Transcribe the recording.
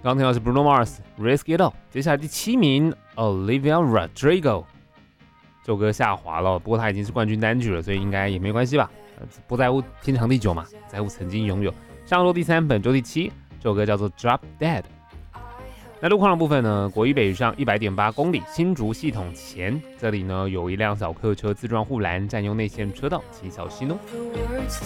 刚听到是 Bruno Mars Risk It All， 接下来第7名 Olivia Rodrigo， 这首歌下滑了，不过它已经是冠军单曲了，所以应该也没关系吧。不在乎天长地久嘛，在乎曾经拥有。上周第3，本周第7，这首歌叫做 Drop Dead。那路况的部分呢，国一北雨上100.8公里，新竹系统前，这里呢有一辆小客车自撞护栏，占用内线车道，请小心哦。